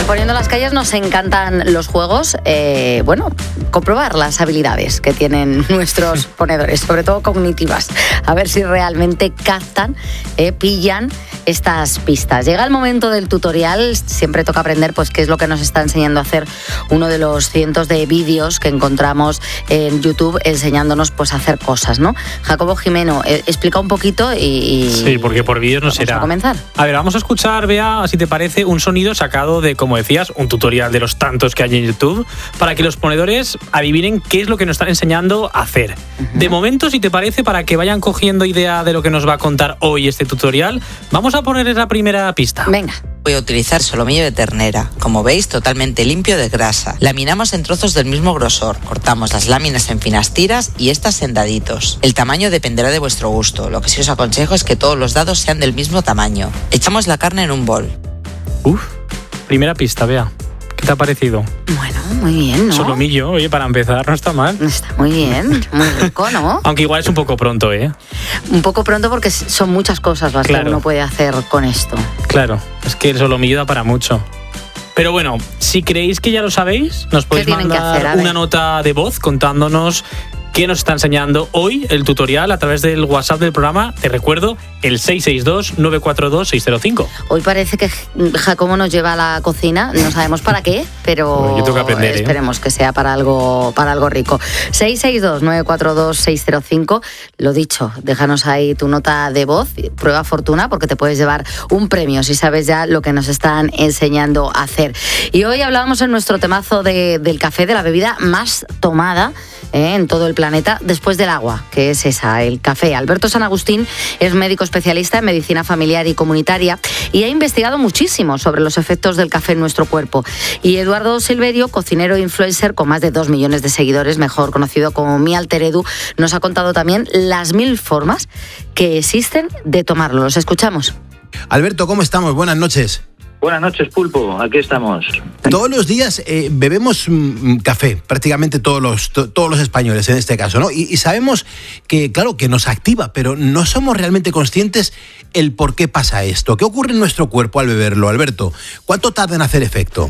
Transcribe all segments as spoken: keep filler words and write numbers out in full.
En Poniendo las Calles nos encantan los juegos, eh, bueno, comprobar las habilidades que tienen nuestros ponedores, sobre todo cognitivas, a ver si realmente captan, eh, pillan estas pistas. Llega el momento del tutorial, siempre toca aprender pues qué es lo que nos está enseñando a hacer uno de los cientos de vídeos que encontramos en YouTube enseñándonos pues a hacer cosas, ¿no? Jacobo Jimeno, eh, explica un poquito y, y... Sí, porque por vídeos no vamos será. a comenzar. A ver, vamos a escuchar, Bea, si te parece, un sonido sacado de, como decías, un tutorial de los tantos que hay en YouTube, para que los ponedores adivinen qué es lo que nos están enseñando a hacer. Uh-huh. De momento, si te parece, para que vayan cogiendo idea de lo que nos va a contar hoy este tutorial, vamos a ponerles la primera pista. Venga. Voy a utilizar solomillo de ternera, como veis, totalmente limpio de grasa. Laminamos en trozos del mismo grosor, cortamos las láminas en finas tiras y estas en daditos. El tamaño dependerá de vuestro gusto, lo que sí os aconsejo es que todos los dados sean del mismo tamaño. Echamos la carne en un bol. Uf, primera pista, Bea. ¿Qué te ha parecido? Bueno, muy bien, ¿no? Solomillo, oye, para empezar, no está mal. Está muy bien, muy rico, ¿no? Aunque igual es un poco pronto, ¿eh? Un poco pronto porque son muchas cosas las claro. que uno puede hacer con esto. Claro, es que el solomillo da para mucho. Pero bueno, si creéis que ya lo sabéis, nos podéis mandar una nota de voz contándonos qué nos está enseñando hoy el tutorial a través del WhatsApp del programa. Te recuerdo, el seis seis dos, nueve cuatro dos, seis cero cinco. Hoy parece que Jacobo nos lleva a la cocina, no sabemos para qué, pero bueno, yo tengo que aprender, esperemos ¿eh? que sea para algo, para algo rico. seis seis dos, nueve cuatro dos, seis cero cinco. Lo dicho, déjanos ahí tu nota de voz, prueba fortuna, porque te puedes llevar un premio si sabes ya lo que nos están enseñando a hacer. Y hoy hablábamos en nuestro temazo de, del café, de la bebida más tomada eh, en todo el planeta después del agua, que es esa, el café. Alberto San Agustín es médico especialista en medicina familiar y comunitaria y ha investigado muchísimo sobre los efectos del café en nuestro cuerpo. Y Eduardo Silverio, cocinero e influencer con más de dos millones de seguidores, mejor conocido como Mi Alter Edu, nos ha contado también las mil formas que existen de tomarlo. Los escuchamos. Alberto, ¿cómo estamos? Buenas noches. Buenas noches, Pulpo. Aquí estamos. Todos los días eh, bebemos mm, café, prácticamente todos los, to, todos los españoles en este caso, ¿no? Y, y sabemos que, claro, que nos activa, pero no somos realmente conscientes el por qué pasa esto. ¿Qué ocurre en nuestro cuerpo al beberlo, Alberto? ¿Cuánto tarda en hacer efecto?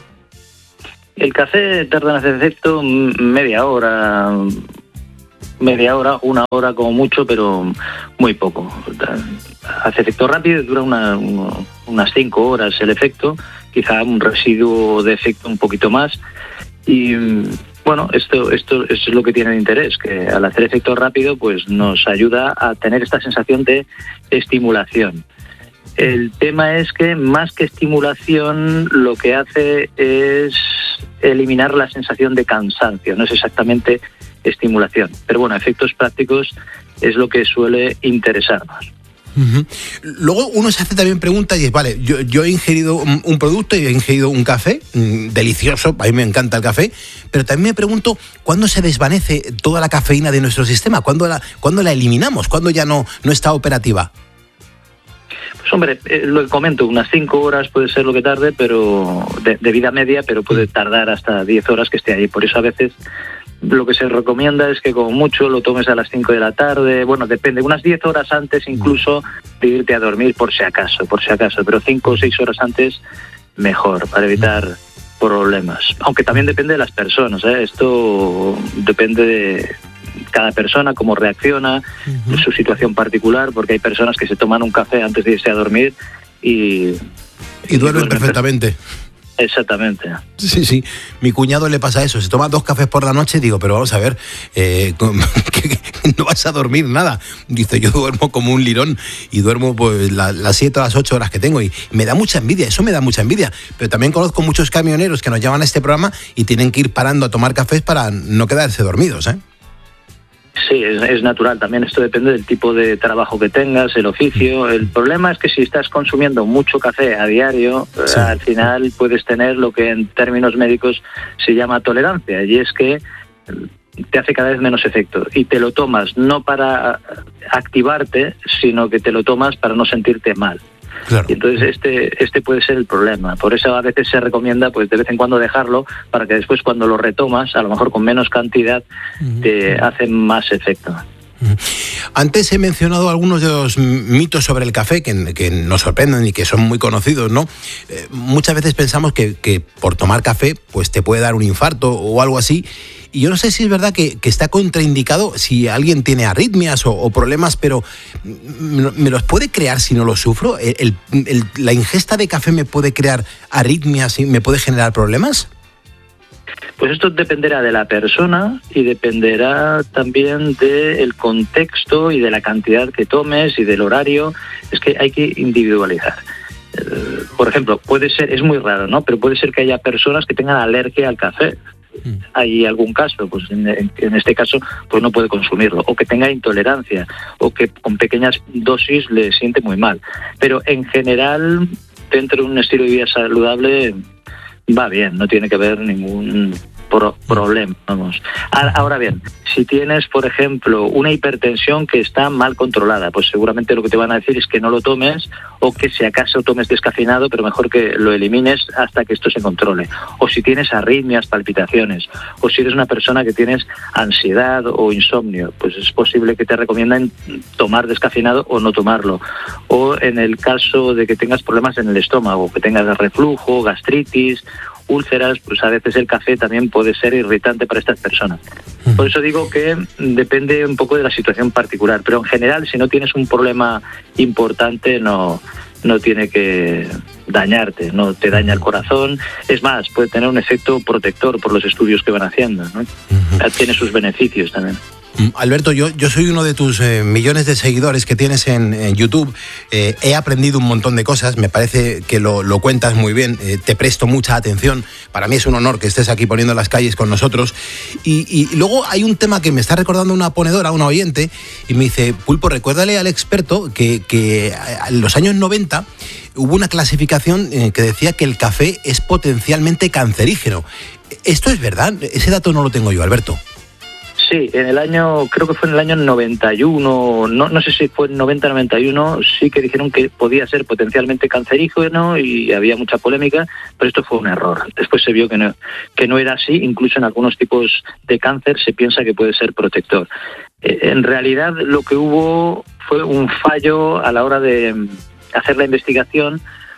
El café tarda en hacer efecto media hora, media hora, una hora como mucho, pero muy poco. Hace efecto rápido, dura una, una, unas cinco horas el efecto, quizá un residuo de efecto un poquito más. Y bueno, esto, esto es lo que tiene de interés, que al hacer efecto rápido pues nos ayuda a tener esta sensación de estimulación. El tema es que más que estimulación lo que hace es eliminar la sensación de cansancio, no es exactamente estimulación. Pero bueno, efectos prácticos es lo que suele interesarnos. Uh-huh. Luego uno se hace también preguntas y es, vale, yo, yo he ingerido un, un producto y he ingerido un café, mmm, delicioso, a mí me encanta el café, pero también me pregunto, ¿cuándo se desvanece toda la cafeína de nuestro sistema? ¿Cuándo la, ¿cuándo la eliminamos? ¿Cuándo ya no, no está operativa? Pues hombre, eh, lo que comento, unas cinco horas puede ser lo que tarde, pero de, de vida media, pero puede tardar hasta diez horas que esté ahí. Por eso a veces lo que se recomienda es que como mucho lo tomes a las cinco de la tarde, bueno, depende, unas diez horas antes incluso de irte a dormir por si acaso, por si acaso, pero cinco o seis horas antes mejor, para evitar problemas. Aunque también depende de las personas, ¿eh? Esto depende de cada persona, cómo reacciona, uh-huh. su situación particular, porque hay personas que se toman un café antes de irse a dormir y... Y, y duermen perfectamente. Exactamente. Sí, sí. Mi cuñado le pasa eso. Se toma dos cafés por la noche y digo, pero vamos a ver, eh, no vas a dormir nada. Dice, yo duermo como un lirón y duermo pues la, las siete o las ocho horas que tengo y me da mucha envidia, eso me da mucha envidia. Pero también conozco muchos camioneros que nos llaman a este programa y tienen que ir parando a tomar cafés para no quedarse dormidos, ¿eh? Sí, es, es natural. También esto depende del tipo de trabajo que tengas, el oficio. El problema es que si estás consumiendo mucho café a diario, sí. al final puedes tener lo que en términos médicos se llama tolerancia, y es que te hace cada vez menos efecto. Y te lo tomas no para activarte, sino que te lo tomas para no sentirte mal. Claro. Y entonces este este puede ser el problema. Por eso a veces se recomienda pues de vez en cuando dejarlo para que después cuando lo retomas, a lo mejor con menos cantidad, te hace más efecto. Antes he mencionado algunos de los mitos sobre el café que, que nos sorprenden y que son muy conocidos, ¿no? Eh, muchas veces pensamos que, que por tomar café pues te puede dar un infarto o algo así. Y yo no sé si es verdad que, que está contraindicado si alguien tiene arritmias o, o problemas, pero ¿me, me los puede crear si no los sufro? ¿El, el, el, ¿La ingesta de café me puede crear arritmias y me puede generar problemas? Pues esto dependerá de la persona y dependerá también del contexto y de la cantidad que tomes y del horario. Es que hay que individualizar. Por ejemplo, puede ser, es muy raro, ¿no? Pero puede ser que haya personas que tengan alergia al café. Hay algún caso, pues en, en este caso pues no puede consumirlo, o que tenga intolerancia, o que con pequeñas dosis le siente muy mal. Pero en general, dentro de un estilo de vida saludable, va bien, no tiene que haber ningún pro- problema, vamos. Ahora bien, si tienes, por ejemplo, una hipertensión que está mal controlada, pues seguramente lo que te van a decir es que no lo tomes, o que si acaso tomes descafeinado, pero mejor que lo elimines hasta que esto se controle. O si tienes arritmias, palpitaciones, o si eres una persona que tienes ansiedad o insomnio, pues es posible que te recomienden tomar descafeinado o no tomarlo. O en el caso de que tengas problemas en el estómago, que tengas reflujo, gastritis, úlceras, pues a veces el café también puede ser irritante para estas personas. Por eso digo que depende un poco de la situación particular, pero en general, si no tienes un problema importante, no, no tiene que dañarte, no te daña el corazón. Es más, puede tener un efecto protector por los estudios que van haciendo, ¿no? Uh-huh. Tiene sus beneficios también. Alberto, yo, yo soy uno de tus eh, millones de seguidores que tienes en, en YouTube. Eh, he aprendido un montón de cosas, me parece que lo, lo cuentas muy bien, eh, te presto mucha atención. Para mí es un honor que estés aquí poniendo las calles con nosotros. Y, y luego hay un tema que me está recordando una ponedora, una oyente, y me dice, Pulpo, recuérdale al experto que, que en los años noventa hubo una clasificación eh, que decía que el café es potencialmente cancerígeno. ¿Esto es verdad? Ese dato no lo tengo yo, Alberto. Sí, en el año, creo que fue en el año noventa y uno, no, no sé si fue en noventa noventa y uno, sí que dijeron que podía ser potencialmente cancerígeno y había mucha polémica, pero esto fue un error. Después se vio que no, que no era así, incluso en algunos tipos de cáncer se piensa que puede ser protector. Eh, en realidad lo que hubo fue un fallo a la hora de hacer la investigación,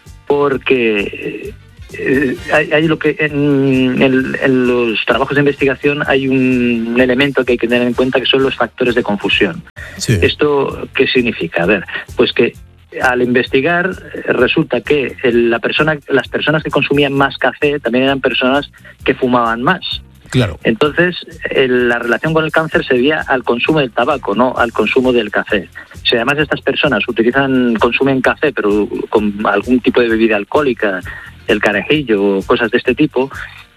porque... Eh, hay, hay lo que en, en, en los trabajos de investigación hay un elemento que hay que tener en cuenta, que son los factores de confusión. Sí. ¿Esto qué significa? A ver, pues que al investigar resulta que la persona, las personas que consumían más café también eran personas que fumaban más. Claro. Entonces, el, la relación con el cáncer se debía al consumo del tabaco, no al consumo del café. Si además estas personas utilizan, consumen café, pero con algún tipo de bebida alcohólica, el carajillo o cosas de este tipo,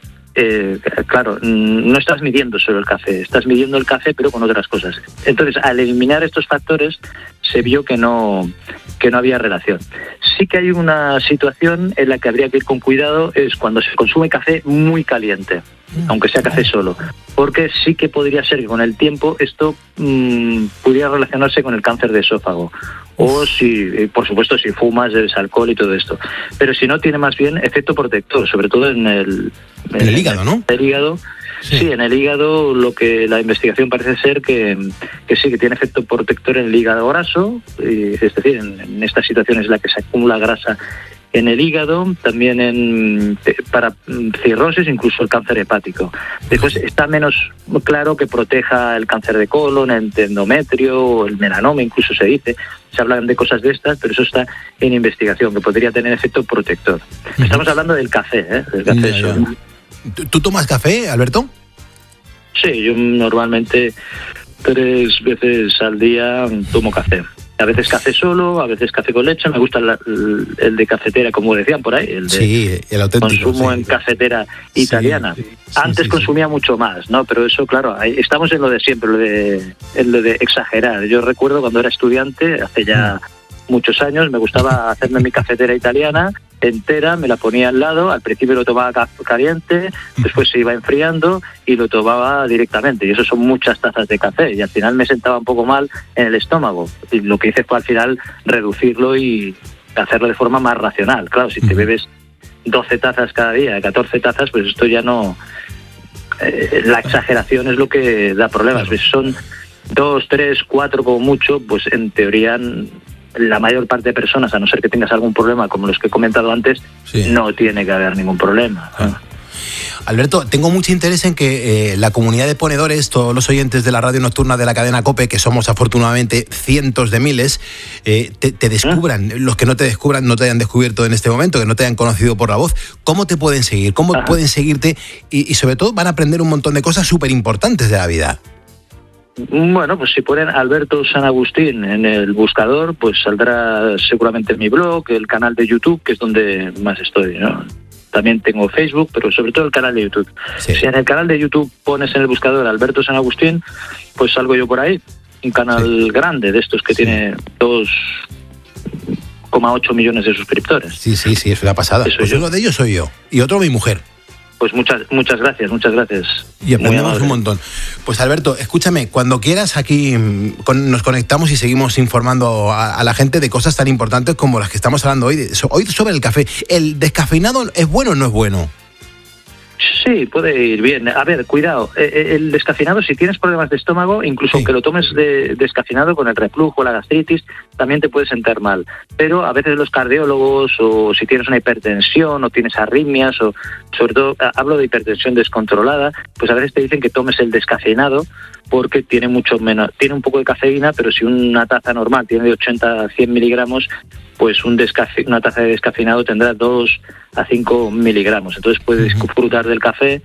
eh, claro, no estás midiendo solo el café, estás midiendo el café pero con otras cosas. Entonces, al eliminar estos factores, se vio que no, que no había relación. Sí que hay una situación en la que habría que ir con cuidado, es cuando se consume café muy caliente, aunque sea café solo, porque sí que podría ser que con el tiempo esto mmm, pudiera relacionarse con el cáncer de esófago, o si, por supuesto, si fumas, bebes alcohol y todo esto. Pero si no, tiene más bien efecto protector, sobre todo en el, en el hígado, ¿no? El hígado. Sí. sí, en el hígado lo que la investigación parece ser que, que sí, que tiene efecto protector en el hígado graso, y, es decir, en, en estas situaciones en las que se acumula grasa en el hígado, también en, para cirrosis, incluso el cáncer hepático. Después está menos claro que proteja el cáncer de colon, el endometrio, el melanoma, incluso se dice, se hablan de cosas de estas, pero eso está en investigación, que podría tener efecto protector. Uh-huh. Estamos hablando del café, ¿eh? Del café ya, ya. ¿Tú tomas café, Alberto? Sí, yo normalmente tres veces al día tomo café. A veces café solo, a veces café con leche. Me gusta la, el de cafetera, como decían por ahí. El de sí, el auténtico. Consumo sí. en cafetera italiana. Sí, sí, Antes sí, consumía sí. mucho más, ¿no? Pero eso, claro, ahí estamos en lo de siempre, lo de, en lo de exagerar. Yo recuerdo cuando era estudiante, hace ya mm. muchos años, me gustaba hacerme mi cafetera italiana entera, me la ponía al lado, al principio lo tomaba caliente, después se iba enfriando y lo tomaba directamente, y eso son muchas tazas de café, y al final me sentaba un poco mal en el estómago, y lo que hice fue al final reducirlo y hacerlo de forma más racional. Claro, si te bebes doce tazas cada día, catorce tazas, pues esto ya no... Eh, la exageración es lo que da problemas. Claro. Son dos, tres, cuatro como mucho, pues en teoría la mayor parte de personas, a no ser que tengas algún problema como los que he comentado antes, sí. no tiene que haber ningún problema. Ah. Alberto, tengo mucho interés en que eh, la comunidad de ponedores, todos los oyentes de la radio nocturna de la cadena COPE, que somos afortunadamente cientos de miles, eh, te, te descubran. ¿Eh? Los que no te descubran, no te hayan descubierto en este momento, que no te hayan conocido por la voz. ¿Cómo te pueden seguir? ¿Cómo Ajá. pueden seguirte? Y, y sobre todo van a aprender un montón de cosas súper importantes de la vida. Bueno, pues si ponen Alberto San Agustín en el buscador, pues saldrá seguramente mi blog, el canal de YouTube, que es donde más estoy, ¿no? También tengo Facebook, pero sobre todo el canal de YouTube. Sí. Si en el canal de YouTube pones en el buscador Alberto San Agustín, pues salgo yo por ahí. Un canal sí. grande de estos que sí. tiene dos coma ocho millones de suscriptores. Sí, sí, sí, es una pasada. Eso pues uno de ellos soy yo y otro mi mujer. Pues muchas muchas gracias, muchas gracias. Y aprendemos un montón. Pues Alberto, escúchame, cuando quieras aquí con, nos conectamos y seguimos informando a, a la gente de cosas tan importantes como las que estamos hablando hoy. De, so, hoy sobre el café. ¿El descafeinado es bueno o no es bueno? Sí, puede ir bien. A ver, cuidado. El descafeinado, si tienes problemas de estómago, incluso sí. aunque lo tomes de, descafeinado con el reflujo, la gastritis, también te puede sentar mal. Pero a veces los cardiólogos, o si tienes una hipertensión, o tienes arritmias, o sobre todo hablo de hipertensión descontrolada, pues a veces te dicen que tomes el descafeinado porque tiene mucho menos, tiene un poco de cafeína, pero si una taza normal tiene de ochenta a cien miligramos, pues un descafe, una taza de descafeinado tendrá dos a cinco miligramos. Entonces puedes disfrutar del café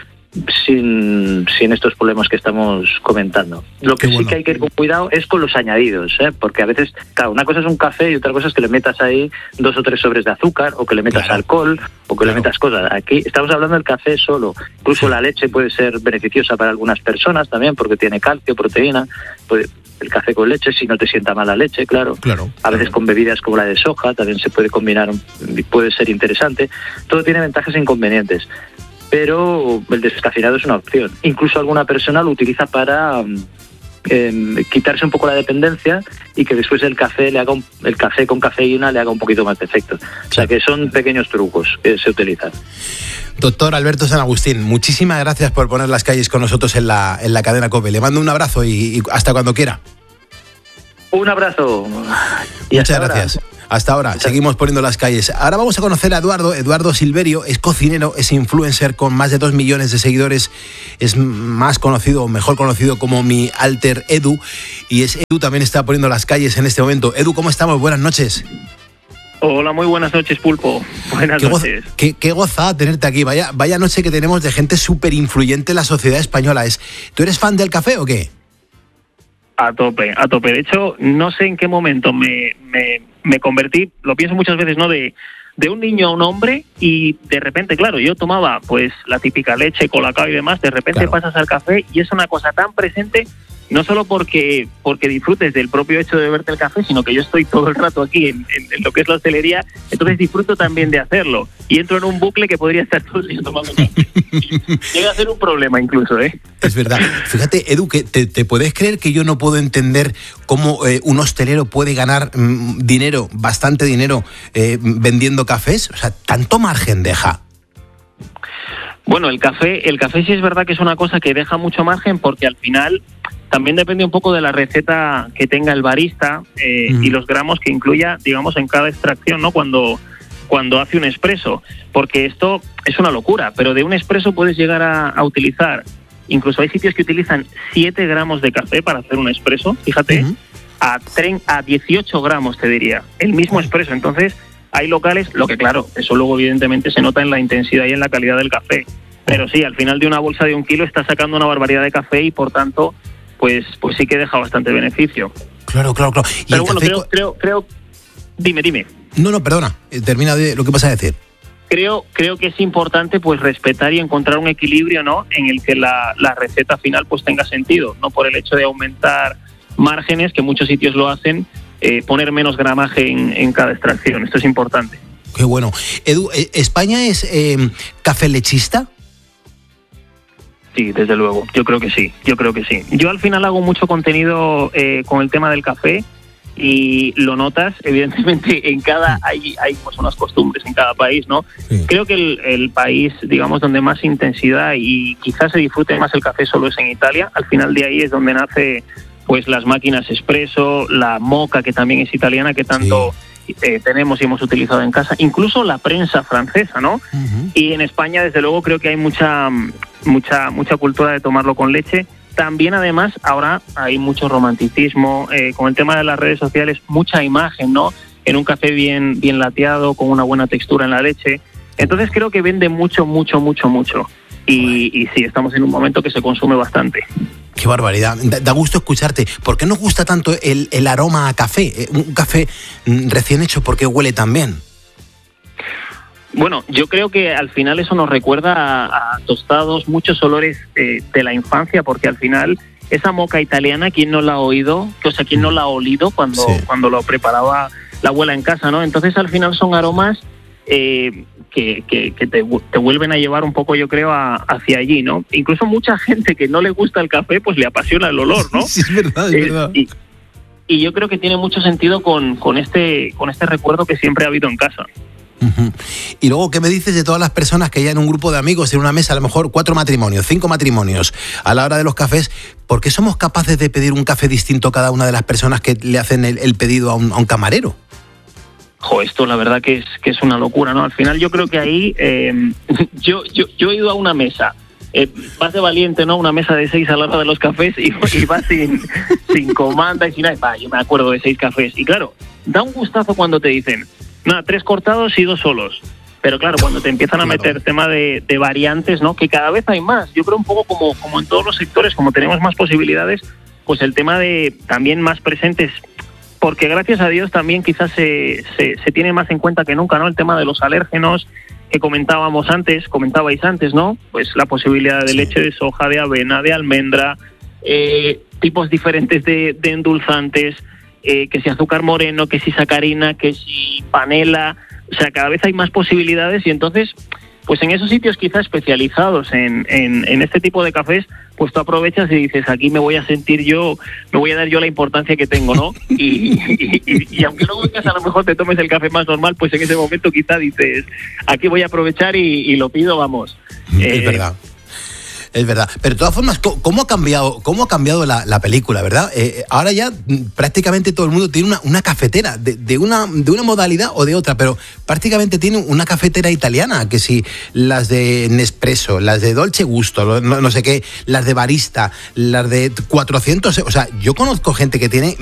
sin, sin estos problemas que estamos comentando. Lo que Qué sí bueno. que hay que ir con cuidado es con los añadidos, ¿eh? Porque a veces, claro, una cosa es un café y otra cosa es que le metas ahí dos o tres sobres de azúcar, o que le metas claro. alcohol, o que claro. le metas cosas. Aquí estamos hablando del café solo. Incluso sí. la leche puede ser beneficiosa para algunas personas también, porque tiene calcio, proteína. Puede, el café con leche, si no te sienta mal la leche, claro. claro a veces claro. con bebidas como la de soja también se puede combinar, puede ser interesante. Todo tiene ventajas e inconvenientes, pero el descafeinado es una opción. Incluso alguna persona lo utiliza para eh, quitarse un poco la dependencia y que después el café le haga un, el café con cafeína le haga un poquito más de efecto. O sea que son pequeños trucos que se utilizan. Doctor Alberto San Agustín, muchísimas gracias por poner las calles con nosotros en la, en la cadena COPE. Le mando un abrazo y, y hasta cuando quiera. Un abrazo. Y Muchas gracias. Ahora. Hasta ahora, Muchas. Seguimos poniendo las calles. Ahora vamos a conocer a Eduardo. Eduardo Silverio es cocinero, es influencer con más de dos millones de seguidores. Es más conocido, mejor conocido como mi alter Edu. Y es Edu también está poniendo las calles en este momento. Edu, ¿cómo estamos? Buenas noches. Hola, muy buenas noches, Pulpo. Buenas qué noches. Goza, qué, qué gozada tenerte aquí. Vaya, vaya noche que tenemos de gente súper influyente en la sociedad española. Es, ¿tú eres fan del café o qué? A tope, a tope. De hecho, no sé en qué momento me, me, me convertí, lo pienso muchas veces, ¿no? De, de un niño a un hombre y de repente, claro, yo tomaba pues la típica leche, colacao y demás, de repente claro. pasas al café y es una cosa tan presente, no solo porque porque disfrutes del propio hecho de beberte el café, sino que yo estoy todo el rato aquí en, en, en lo que es la hostelería, entonces disfruto también de hacerlo. Y entro en un bucle que podría estar todo el día tomando café. Llega a ser un problema incluso, ¿eh? Es verdad. Fíjate, Edu, que te, te puedes creer que yo no puedo entender cómo eh, un hostelero puede ganar mmm, dinero, bastante dinero, eh, vendiendo cafés. O sea, tanto margen deja. Bueno, el café, el café sí es verdad que es una cosa que deja mucho margen porque al final también depende un poco de la receta que tenga el barista eh, mm. y los gramos que incluya, digamos, en cada extracción, ¿no? Cuando, cuando hace un expreso. Porque esto es una locura, pero de un expreso puedes llegar a, a utilizar, incluso hay sitios que utilizan siete gramos de café para hacer un expreso, fíjate, mm. a, tre- a dieciocho gramos te diría, el mismo mm. expreso. Entonces hay locales, lo que claro, eso luego evidentemente se nota en la intensidad y en la calidad del café. Pero sí, al final de una bolsa de un kilo estás sacando una barbaridad de café y por tanto pues pues sí que deja bastante beneficio. Claro, claro, claro. ¿Y Pero bueno, café... creo, creo, creo... Dime, dime. No, no, perdona. Termina de lo que vas a decir. Creo, creo que es importante pues respetar y encontrar un equilibrio, ¿no? En el que la, la receta final pues tenga sentido, no por el hecho de aumentar márgenes, que muchos sitios lo hacen, eh, poner menos gramaje en, en cada extracción. Esto es importante. Qué bueno. Edu, ¿España es eh, café lechista? Sí, desde luego. Yo creo que sí. Yo creo que sí. Yo al final hago mucho contenido eh, con el tema del café y lo notas, evidentemente, en cada hay hay pues unas costumbres en cada país, ¿no? Sí. Creo que el, el país, digamos, donde más intensidad y quizás se disfrute más el café solo es en Italia. Al final de ahí es donde nace pues las máquinas espresso, la moka, que también es italiana, que tanto sí. eh, tenemos y hemos utilizado en casa, incluso la prensa francesa, ¿no? Uh-huh. Y en España, desde luego, creo que hay mucha, mucha, mucha cultura de tomarlo con leche. También, además, ahora hay mucho romanticismo, eh, con el tema de las redes sociales, mucha imagen, ¿no? En un café bien, bien lateado, con una buena textura en la leche. Entonces creo que vende mucho, mucho, mucho, mucho. Y, y sí, estamos en un momento que se consume bastante. Qué barbaridad. Da, da gusto escucharte. ¿Por qué nos gusta tanto el, el aroma a café? Un café recién hecho, ¿por qué huele tan bien? Bueno, yo creo que al final eso nos recuerda a, a tostados, muchos olores eh, de la infancia, porque al final esa moka italiana, ¿quién no la ha oído? O sea, ¿quién no la ha olido cuando, sí. cuando lo preparaba la abuela en casa, ¿no? Entonces al final son aromas eh, que, que, que te, te vuelven a llevar un poco, yo creo, a, hacia allí, ¿no? Incluso mucha gente que no le gusta el café, pues le apasiona el olor, ¿no? Sí, es verdad, es eh, verdad. Y, y yo creo que tiene mucho sentido con, con, este, con este recuerdo que siempre ha habido en casa. Uh-huh. Y luego, ¿qué me dices de todas las personas que ya en un grupo de amigos, en una mesa, a lo mejor cuatro matrimonios, cinco matrimonios, a la hora de los cafés, ¿por qué somos capaces de pedir un café distinto a cada una de las personas que le hacen el, el pedido a un, a un camarero? Jo, esto la verdad que es que es una locura, ¿no? Al final yo creo que ahí, eh, yo, yo, yo he ido a una mesa, eh, vas de valiente, ¿no? Una mesa de seis a la hora de los cafés y, y vas sin, sin comanda y sin nada. Va, yo me acuerdo de seis cafés. Y claro, da un gustazo cuando te dicen, nada, tres cortados y dos solos. Pero claro, cuando te empiezan a meter claro. tema de, de variantes, ¿no? Que cada vez hay más. Yo creo un poco como, como en todos los sectores, como tenemos más posibilidades, pues el tema de también más presentes, porque gracias a Dios también quizás se, se, se tiene más en cuenta que nunca, ¿no? El tema de los alérgenos que comentábamos antes, comentabais antes, ¿no? Pues la posibilidad de sí. leche de soja, de avena, de almendra, eh, tipos diferentes de, de endulzantes, Eh, que si azúcar moreno, que si sacarina, que si panela, o sea, cada vez hay más posibilidades y entonces, pues en esos sitios quizá especializados en, en, en este tipo de cafés, pues tú aprovechas y dices, aquí me voy a sentir yo, me voy a dar yo la importancia que tengo, ¿no? Y, y, y, y aunque luego en casa a lo mejor te tomes el café más normal, pues en ese momento quizá dices, aquí voy a aprovechar y, y lo pido, vamos. Es eh, verdad. Es verdad, pero de todas formas, ¿cómo ha cambiado, cómo ha cambiado la, la película, verdad? Eh, ahora ya prácticamente todo el mundo tiene una, una cafetera, de, de, una, de una modalidad o de otra, pero prácticamente tiene una cafetera italiana, que si las de Nespresso, las de Dolce Gusto, no, no sé qué, las de Barista, las de cuatrocientos, o sea, yo conozco gente que tiene